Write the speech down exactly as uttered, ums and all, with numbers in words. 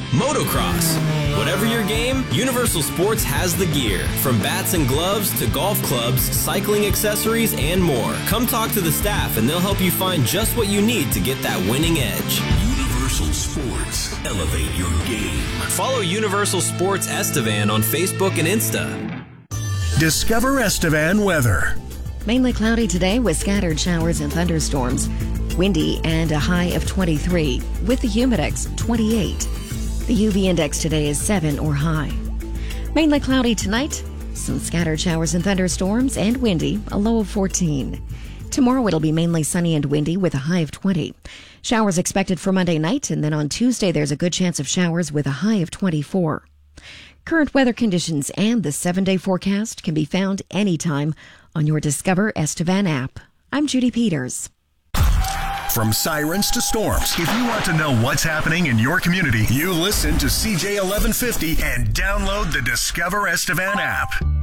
motocross. Whatever your game, Universal Sports has the gear. From bats and gloves to golf clubs, cycling accessories, and more. Come talk to the staff and they'll help you find just what you need to get that winning edge. Universal Sports. Elevate your game. Follow Universal Sports Estevan on Facebook and Insta. Discover Estevan weather. Mainly cloudy today with scattered showers and thunderstorms. Windy and a high of twenty-three with the humidex twenty-eight. The U V index today is seven or high. Mainly cloudy tonight. Some scattered showers and thunderstorms and windy, a low of fourteen. Tomorrow it'll be mainly sunny and windy with a high of twenty. Showers expected for Monday night, and then on Tuesday there's a good chance of showers with a high of twenty-four. Current weather conditions and the seven-day forecast can be found anytime on your Discover Estevan app. I'm Judy Peters. From sirens to storms, if you want to know what's happening in your community, you listen to C J eleven fifty and download the Discover Estevan app.